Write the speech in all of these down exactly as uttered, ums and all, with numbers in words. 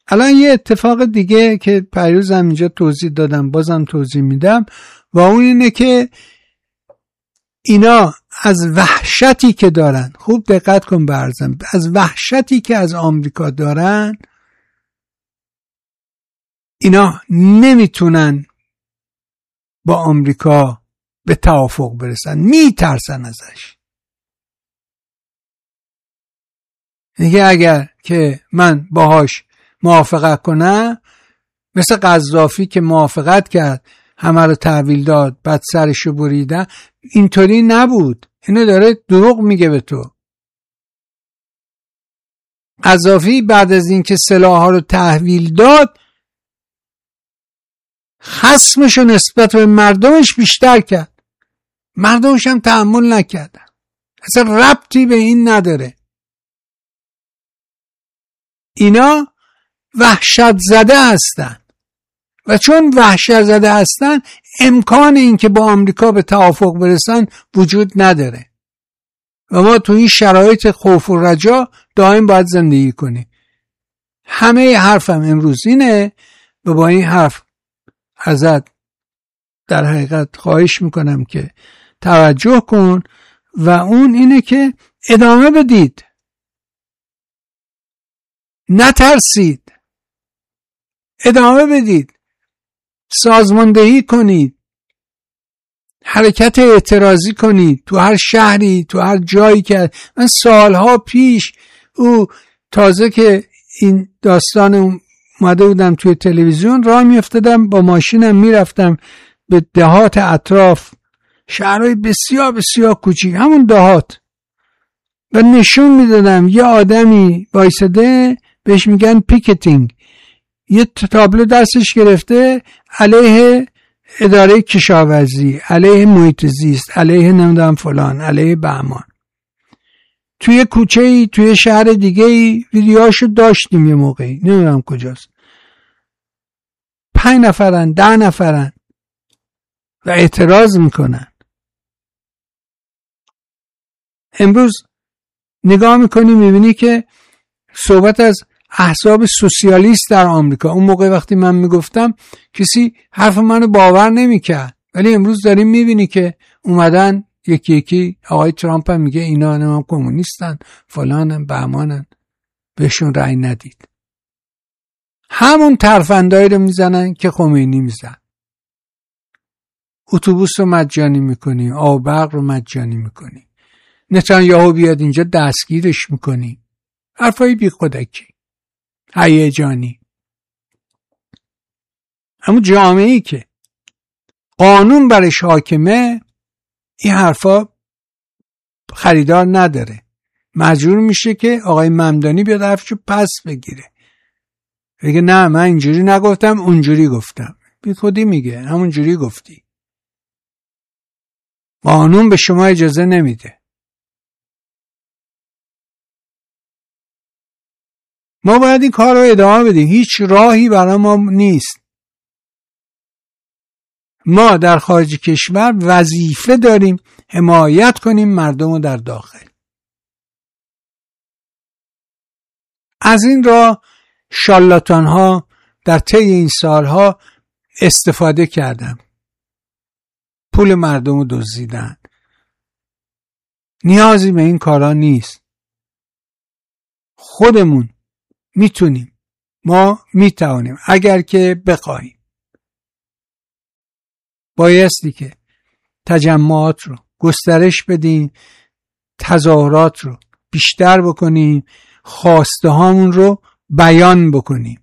الان یه اتفاق دیگه که پیروزم اینجا توضیح دادم بازم توضیح میدم و اون اینه که اینا از وحشتی که دارن، خوب دقت کن برزم، از وحشتی که از آمریکا دارن اینا نمیتونن با آمریکا به توافق برسن، میترسن ازش. دیگه اگر که من باهاش موافقت کنم، مثل قذافی که موافقت کرد همه رو تحویل داد بعد سرشو بریدن، اینطوری نبود. اینو داره دروغ میگه به تو. قذافی بعد از اینکه سلاح‌ها رو تحویل داد خصمشو نسبت به مردمش بیشتر کرد، مردمش هم تحمل نکردن. اصلا ربطی به این نداره. اینا وحشت زده هستن و چون وحشت زده هستن امکان این که با آمریکا به توافق برسن وجود نداره و ما تو این شرایط خوف و رجا دائم باید زندگی کنیم. همه حرفم امروز اینه و با این حرف ازت در حقیقت خواهش میکنم که توجه کن و اون اینه که ادامه بدید، نترسید، ادامه بدید، سازماندهی کنید، حرکت اعتراضی کنید تو هر شهری، تو هر جایی که من سالها پیش او تازه که این داستان اومده بودم توی تلویزیون راه میافتادم با ماشینم میرفتم به دهات اطراف، شهرهای بسیار بسیار کوچیک، همون دهات، و نشون میدادم یه آدمی وایساده بهش میگن پیکتینگ، یه تابلو دستش گرفته علیه اداره کشاورزی، علیه محیط زیست، علیه نمیدونم فلان، علیه بهمان. توی کوچه‌ای توی شهر دیگه‌ای ویدیوهاشو داشتیم یه موقعی، نمیدونم کجاست، پنج نفرن ده نفرن و اعتراض میکنن. امروز نگاه میکنی میبینی که صحبت از احزاب سوسیالیست در آمریکا، اون موقع وقتی من میگفتم کسی حرف منو باور نمیکرد، ولی امروز داریم میبینی که اومدن یکی یکی. آقای ترامپ هم میگه اینا هم کمونیستن، فلانن، بهمانن، بهشون رأی ندید. همون ترفندایی رو میزنن که خمینی میزن. اتوبوس رو مجانی میکنی، آب برق رو مجانی میکنی، نتانیاهو بیاد اینجا دستگیرش میکنی، حرفای بی خودکی هیجانی. اما جامعه‌ای که قانون برش حاکمه این حرفا خریدار نداره، مجبور میشه که آقای ممدانی بیاد حرفشو پس بگیره، بگه نه من اینجوری نگفتم اونجوری گفتم. بی خودی میگه همونجوری گفتی، قانون به شما اجازه نمیده. ما باید این کار رو ادامه بدیم، هیچ راهی برای ما نیست. ما در خارج کشور وظیفه داریم حمایت کنیم مردم رو در داخل. از این راه شارلاتان ها در طی این سالها استفاده کردن، پول مردم رو دزدیدن. نیازی به این کارا نیست. خودمون میتونیم، ما میتوانیم اگر که بخوایم. بایستی که تجمعات رو گسترش بدیم، تظاهرات رو بیشتر بکنیم، خواسته هامون رو بیان بکنیم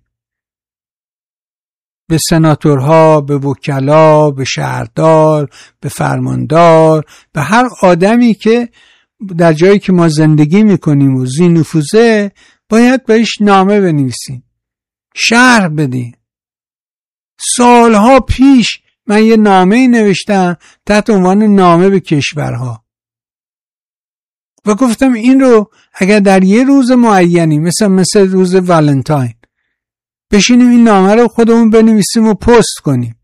به سناتورها، به وکلا، به شهردار، به فرماندار، به هر آدمی که در جایی که ما زندگی میکنیم و ذی نفوذه، باید بهش نامه بنویسیم، شرح بدیم. سالها پیش من یه نامه نوشتم تحت عنوان نامه به کشورها و گفتم این رو اگر در یه روز معینی مثل مثل روز ولنتاین بشینیم این نامه رو خودمون بنویسیم و پست کنیم،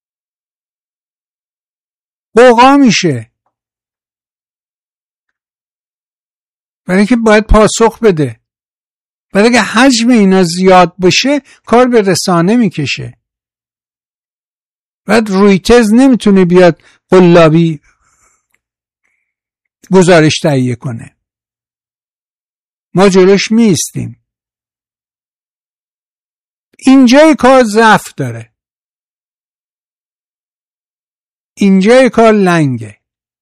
قوقا میشه، برای که باید پاسخ بده. بعد اگه حجم اینا زیاد باشه کار به رسانه میکشه. بعد رویترز نمیتونه بیاد قلابی گزارش تهیه کنه. ما جلوش میستیم. اینجای کار ضعف داره. اینجای کار لنگه.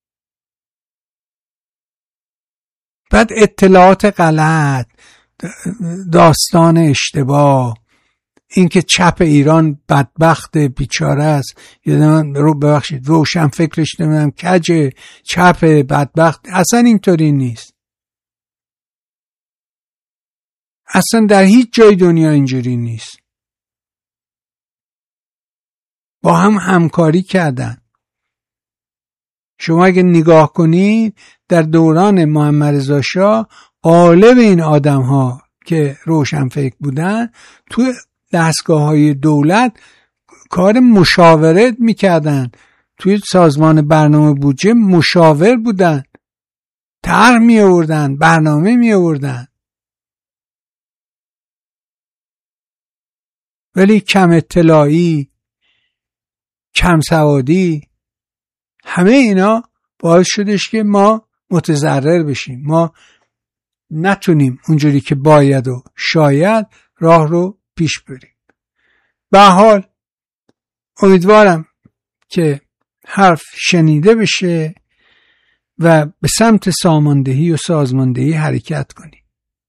بعد اطلاعات غلط، داستان اشتباه، اینکه چپ ایران بدبخت بیچاره است، یادم رو ببخشید روشن فکرش نمیدونم کج چپ بدبخت، اصلا اینطوری نیست. اصلا در هیچ جای دنیا اینجوری نیست. با هم همکاری کردن. شما اگه نگاه کنید در دوران محمد رضا شاه غالب این آدم ها که روشن فکر بودن توی دستگاه‌های دولت کار مشاورت میکردن، توی سازمان برنامه بودجه مشاور بودن، طرح می آوردن، برنامه می آوردن. ولی کم اطلاعی، کم سوادی، همه اینا باعث شدش که ما متضرر بشیم، ما نتونیم اونجوری که باید و شاید راه رو پیش بریم. به حال امیدوارم که حرف شنیده بشه و به سمت ساماندهی و سازماندهی حرکت کنیم.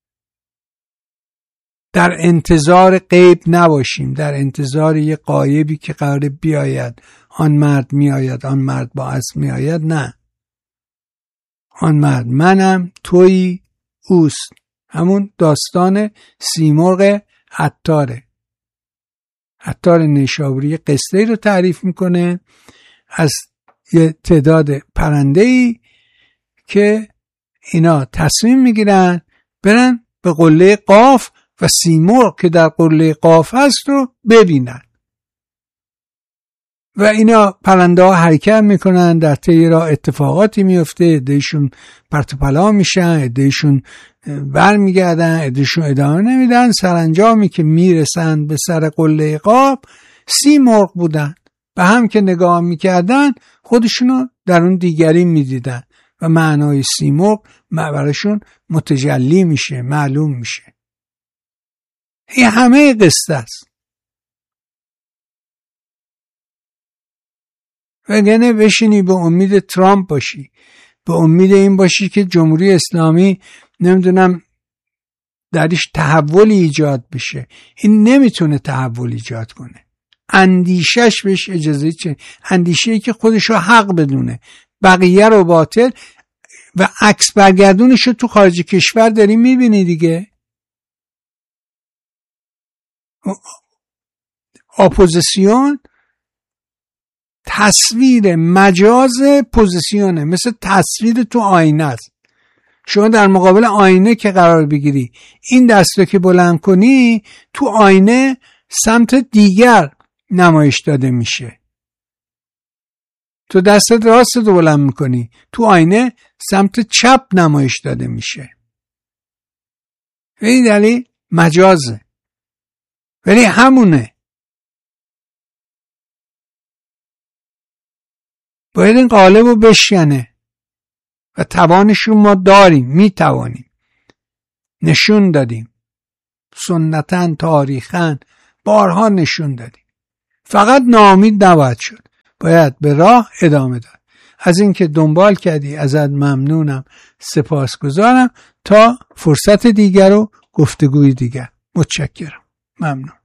در انتظار غیب نباشیم، در انتظار یه غایبی که قراره بیاید، آن مرد میآید، آن مرد با اسب میآید. نه، آن مرد منم، تویی، اوست. همون داستان سیمرغ عطاره. عطار نیشابوری قصه‌ای رو تعریف میکنه از یه تعداد پرنده‌ای که اینا تصمیم میگیرن برن به قله قاف و سیمرغ که در قله قاف هست رو ببینن و اینا پرنده ها حرکت میکنن، در طی راه اتفاقاتی میفته، عدهشون پرت و پلا میشن، عدهشون بر میگردن، عدهشون ادامه نمیدن. سرانجامی که میرسن به سر قله قاف سیمرغ بودن. به هم که نگاه میکردن خودشونو در اون دیگری میدیدن و معنای سیمرغ براشون متجلی میشه، معلوم میشه. این همه قصه است. وگرنه بشینی به امید ترامپ باشی، به امید این باشی که جمهوری اسلامی نمیدونم درش تحولی ایجاد بشه. این نمیتونه تحول ایجاد کنه. اندیشش بهش اجازه چه؟ اندیشه‌ای که خودش رو حق بدونه، بقیه رو باطل، و عکس برگردونش رو تو خارج کشور داری میبینی دیگه. اپوزیسیون تصویر مجاز پوزیسیونه، مثل تصویر تو آینه است. شما در مقابل آینه که قرار بگیری، این دستو که بلند کنی تو آینه سمت دیگر نمایش داده میشه. تو دست راست رو بلند میکنی تو آینه سمت چپ نمایش داده میشه. این دلیل مجازه، ولی همونه. باید این قالب رو بشکنه و توانش رو ما داریم، میتوانیم، نشون دادیم، سنتاً تاریخاً بارها نشون دادیم. فقط ناامید نباید شد، باید به راه ادامه داد. از اینکه دنبال کردی ازت ممنونم، سپاسگزارم. تا فرصت دیگر و گفتگوی دیگر، متشکرم، ممنون.